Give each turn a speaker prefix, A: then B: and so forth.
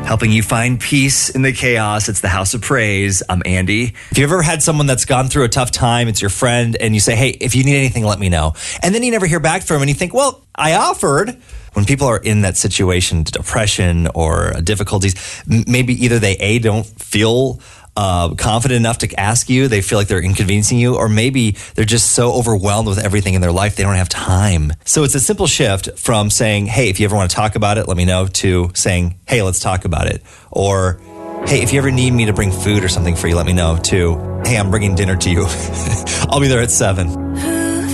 A: Helping you find peace in the chaos. It's the House of Praise. I'm Andy.
B: If you've ever had someone that's gone through a tough time, it's your friend, and you say, hey, if you need anything, let me know. And then you never hear back from them, and you think, well, I offered. When people are in that situation, depression or difficulties, maybe either they, don't feel confident enough to ask you, they feel like they're inconveniencing you, or maybe they're just so overwhelmed with everything in their life, they don't have time. So it's a simple shift from saying, hey, if you ever want to talk about it, let me know, to saying, hey, let's talk about it. Or, hey, if you ever need me to bring food or something for you, let me know, to, hey, I'm bringing dinner to you. I'll be there at 7.